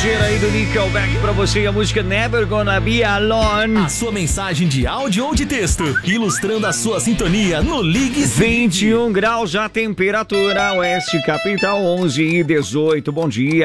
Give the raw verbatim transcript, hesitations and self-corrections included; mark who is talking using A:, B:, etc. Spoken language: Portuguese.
A: Passageira aí do Nickelback pra você, a música Never Gonna Be Alone.
B: A sua mensagem de áudio ou de texto, ilustrando a sua sintonia no Ligue
A: vinte e um graus a temperatura, Oeste Capital onze e dezoito. Bom dia.